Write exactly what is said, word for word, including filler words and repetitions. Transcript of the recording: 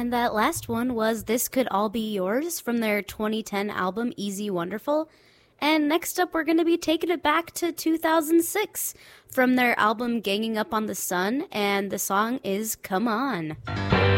And that last one was This Could All Be Yours from their twenty ten album Easy Wonderful. And next up, we're going to be taking it back to two thousand six from their album Ganging Up on the Sun, and the song is Come On.